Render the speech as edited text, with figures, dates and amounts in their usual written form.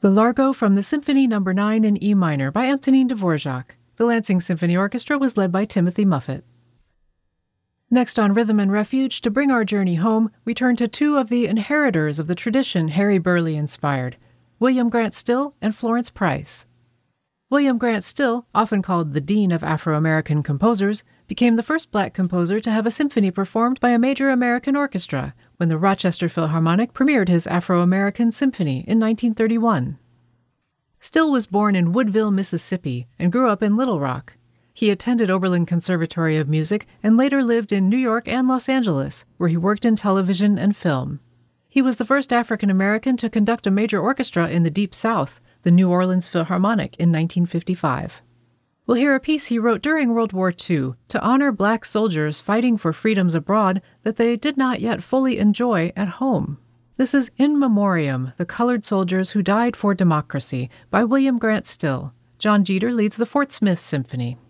The Largo from the Symphony No. 9 in E minor by Antonin Dvorak. The Lansing Symphony Orchestra was led by Timothy Muffet. Next on Rhythm and Refuge, to bring our journey home, we turn to two of the inheritors of the tradition Harry Burleigh inspired, William Grant Still and Florence Price. William Grant Still, often called the Dean of Afro-American Composers, became the first black composer to have a symphony performed by a major American orchestra when the Rochester Philharmonic premiered his Afro-American Symphony in 1931. Still was born in Woodville, Mississippi, and grew up in Little Rock. He attended Oberlin Conservatory of Music and later lived in New York and Los Angeles, where he worked in television and film. He was the first African American to conduct a major orchestra in the Deep South, the New Orleans Philharmonic, in 1955. We'll hear a piece he wrote during World War II to honor black soldiers fighting for freedoms abroad that they did not yet fully enjoy at home. This is In Memoriam, the Colored Soldiers Who Died for Democracy, by William Grant Still. John Jeter leads the Fort Smith Symphony.